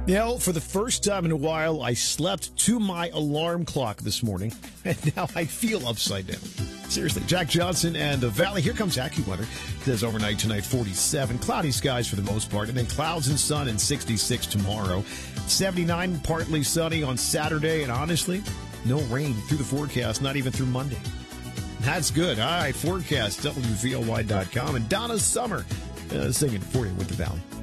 You know, for the first time in a while, I slept to my alarm clock this morning, and now I feel upside down. Seriously, Jack Johnson and the Valley. Here comes AccuWeather. It says overnight tonight, 47. Cloudy skies for the most part, and then clouds and sun and 66 tomorrow. 79, partly sunny on Saturday, and honestly, no rain through the forecast, not even through Monday. That's good. All right, forecast, WVLY.com, and Donna Summer singing for you with the Valley.